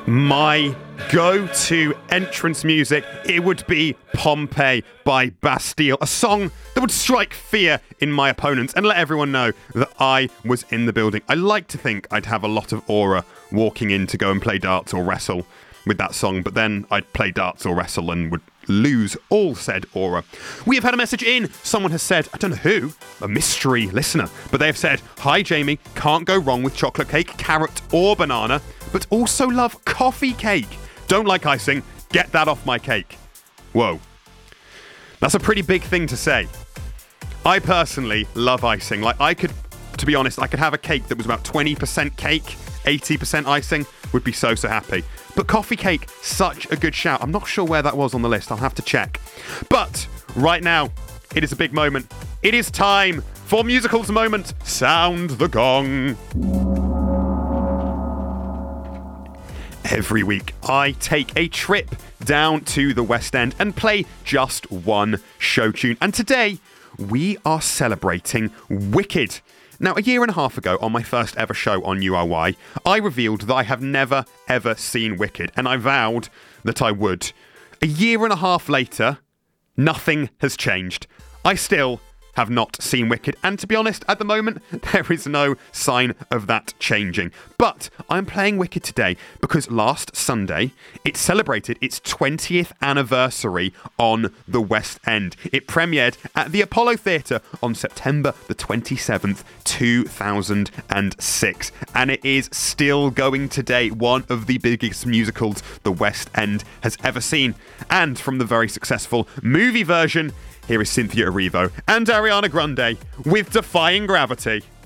My go-to entrance music, it would be Pompeii by Bastille, a song that would strike fear in my opponents and let everyone know that I was in the building. I like to think I'd have a lot of aura walking in to go and play darts or wrestle with that song, but then I'd play darts or wrestle and would lose all said aura. We have had a message in. Someone has said, I don't know who, a mystery listener, but they have said, "Hi Jamie, can't go wrong with chocolate cake, carrot or banana, but also love coffee cake. Don't like icing, get that off my cake." Whoa. That's a pretty big thing to say. I personally love icing. To be honest, I could have a cake that was about 20% cake, 80% icing, would be so happy. But coffee cake, such a good shout. I'm not sure where that was on the list. I'll have to check. But right now, it is a big moment. It is time for Musicals Moment. Sound the gong. Every week, I take a trip down to the West End and play just one show tune. And today, we are celebrating Wicked. Now, a year and a half ago, on my first ever show on URY, I revealed that I have never, ever seen Wicked, and I vowed that I would. A year and a half later, nothing has changed. I still have not seen Wicked, and to be honest, at the moment, there is no sign of that changing. But I'm playing Wicked today because last Sunday, it celebrated its 20th anniversary on the West End. It premiered at the Apollo Theatre on September the 27th, 2006. And it is still going today, one of the biggest musicals the West End has ever seen. And from the very successful movie version, here is Cynthia Erivo and Ariana Grande with Defying Gravity.